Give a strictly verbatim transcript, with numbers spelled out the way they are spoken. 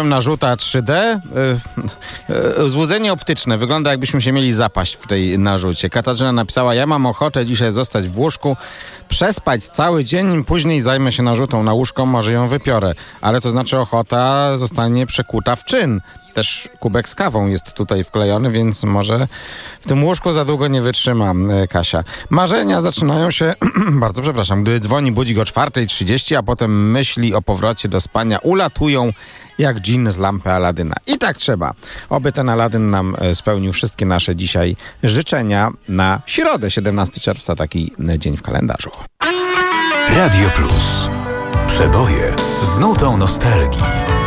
Wziąłem narzuta trzy D. Złudzenie optyczne. Wygląda, jakbyśmy się mieli zapaść w tej narzucie. Katarzyna napisała: ja mam ochotę dzisiaj zostać w łóżku, przespać cały dzień, później zajmę się narzutą na łóżko, może ją wypiorę. Ale to znaczy ochota zostanie przekuta w czyn. Też kubek z kawą jest tutaj wklejony, więc może w tym łóżku za długo nie wytrzyma Kasia. Marzenia zaczynają się, bardzo przepraszam, gdy dzwoni budzik o czwarta trzydzieści, a potem myśli o powrocie do spania ulatują jak dżin z lampy Aladyna. I tak trzeba. Oby ten Aladyn nam spełnił wszystkie nasze dzisiaj życzenia na środę, siedemnastego czerwca, taki dzień w kalendarzu. Radio Plus. Przeboje z nutą nostalgii.